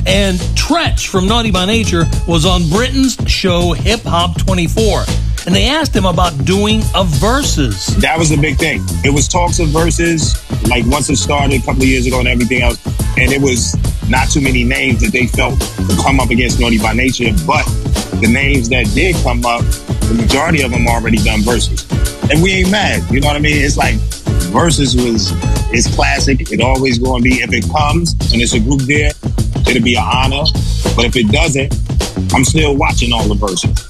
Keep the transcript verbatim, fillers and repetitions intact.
And Tretch from Naughty by Nature was on Britain's show Hip Hop twenty-four. And they asked him about doing a versus. That was the big thing. It was talks of verses, like once it started a couple of years ago and everything else. And it was not too many names that they felt could come up against Naughty by Nature. But the names that did come up, the majority of them already done verses. And we ain't mad. You know what I mean? It's like versus was is classic. It always going to be. If it comes and it's a group there, it'll be an honor. But if it doesn't, I'm still watching all the verses.